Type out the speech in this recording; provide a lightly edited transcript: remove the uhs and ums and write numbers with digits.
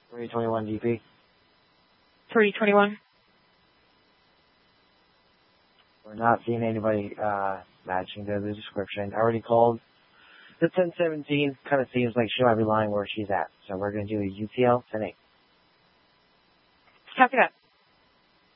321 DP. 321. We're not seeing anybody matching the description. I already called the 1017. Kind of seems like she might be lying where she's at. So we're going to do a UTL 10-8. Copy that.